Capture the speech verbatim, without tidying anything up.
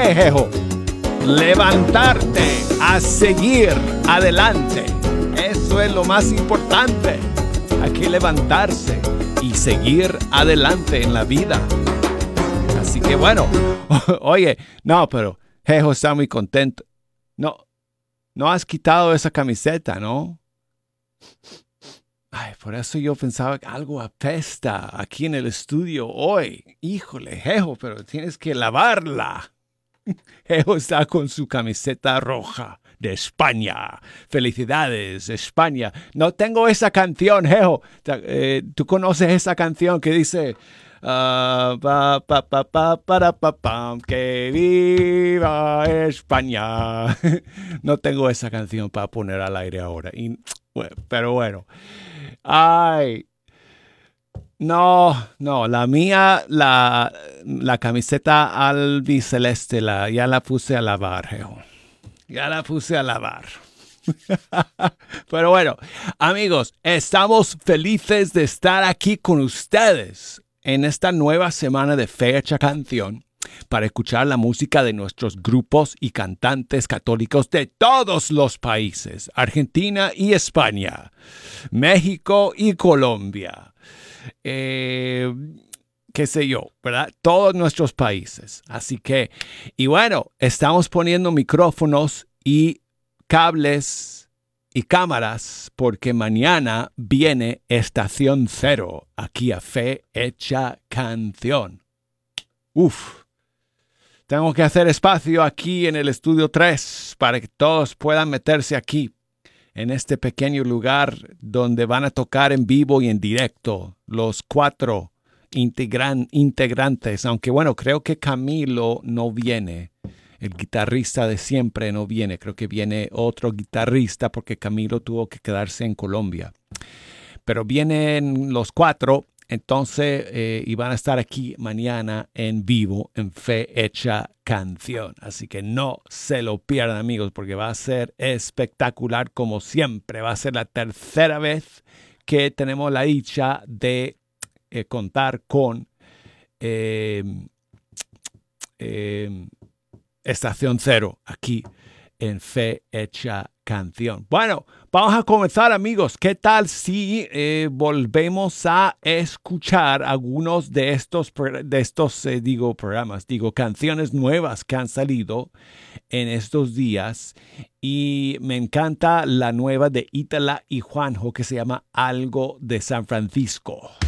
qué, Jejo? Levantarte a seguir adelante. Eso es lo más importante. Hay que levantarse y seguir adelante en la vida. Así que bueno, oye, no, pero Jejo está muy contento. No, no has quitado esa camiseta, ¿no? Ay, por eso yo pensaba que algo apesta aquí en el estudio hoy. Híjole, Jejo, pero tienes que lavarla. Jejo está con su camiseta roja de España. Felicidades, España. No tengo esa canción, Jejo. Eh, ¿Tú conoces esa canción que dice... Uh, pa, pa, pa, pa, para, pa, pa, que viva España? No tengo esa canción para poner al aire ahora. Y, bueno, pero bueno. Ay. No, no, la mía, la, la camiseta albiceleste, la, ya la puse a lavar, Jejo. Ya la puse a lavar. Pero bueno, amigos, estamos felices de estar aquí con ustedes en esta nueva semana de Fecha Canción para escuchar la música de nuestros grupos y cantantes católicos de todos los países, Argentina y España, México y Colombia, eh, qué sé yo, ¿verdad? Todos nuestros países. Así que, y bueno, estamos poniendo micrófonos y cables y cámaras porque mañana viene Estación Cero aquí a Fe Hecha Canción. Uf, tengo que hacer espacio aquí en el estudio tres para que todos puedan meterse aquí en este pequeño lugar donde van a tocar en vivo y en directo los cuatro integran, integrantes, aunque bueno, creo que Camilo no viene. El guitarrista de siempre no viene. Creo que viene otro guitarrista porque Camilo tuvo que quedarse en Colombia. Pero vienen los cuatro, entonces, eh, y van a estar aquí mañana en vivo en Fe Hecha Canción. Así que no se lo pierdan, amigos, porque va a ser espectacular como siempre. Va a ser la tercera vez que tenemos la dicha de eh, contar con... Eh, eh, Estación Cero, aquí en Fe Hecha Canción. Bueno, vamos a comenzar, amigos. ¿Qué tal si eh, volvemos a escuchar algunos de estos, de estos eh, digo, programas, digo, canciones nuevas que han salido en estos días? Y me encanta la nueva de Ítala y Juanjo que se llama Algo de San Francisco.